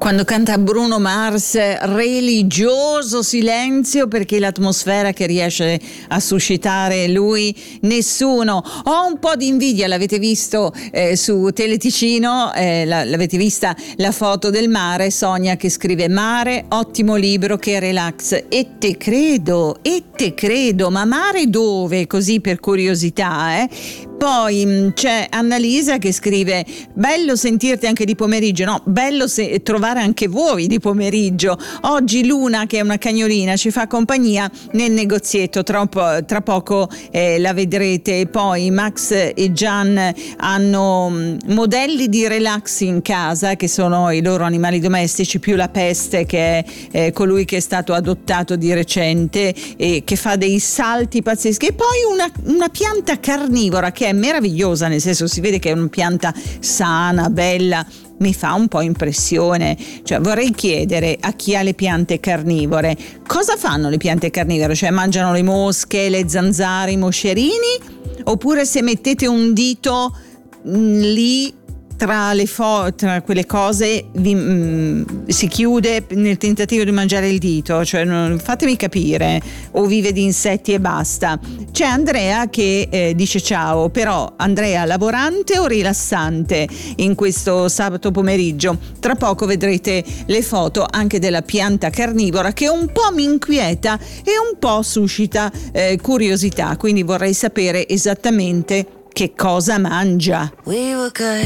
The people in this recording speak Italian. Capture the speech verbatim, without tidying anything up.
Quando canta Bruno Mars, religioso silenzio, perché l'atmosfera che riesce a suscitare lui, nessuno. Ho un po' di invidia, l'avete visto eh, su Teleticino, eh, la, l'avete vista la foto del mare, Sonia che scrive: mare, ottimo libro, che relax. E te credo, e te credo, ma mare dove? Così per curiosità, eh? Poi mh, c'è Annalisa che scrive: bello sentirti anche di pomeriggio. No, bello se- trovare anche voi di pomeriggio. Oggi Luna, che è una cagnolina, ci fa compagnia nel negozietto, tra, po- tra poco eh, la vedrete. Poi Max e Gian hanno mh, modelli di relax in casa, che sono i loro animali domestici, più la Peste, che è eh, colui che è stato adottato di recente e che fa dei salti pazzeschi. E poi una, una pianta carnivora che è meravigliosa, nel senso, si vede che è una pianta sana, bella. Mi fa un po' impressione, cioè vorrei chiedere a chi ha le piante carnivore: cosa fanno le piante carnivore? Cioè mangiano le mosche, le zanzare, i moscerini? Oppure se mettete un dito mh, lì tra le fo- tra quelle cose vi, mh, si chiude nel tentativo di mangiare il dito? Cioè, non, fatemi capire. O vive di insetti e basta? C'è Andrea che eh, dice: ciao, però Andrea, lavorante o rilassante in questo sabato pomeriggio? Tra poco vedrete le foto anche della pianta carnivora, che un po' mi inquieta e un po' suscita eh, curiosità, quindi vorrei sapere esattamente che cosa mangia.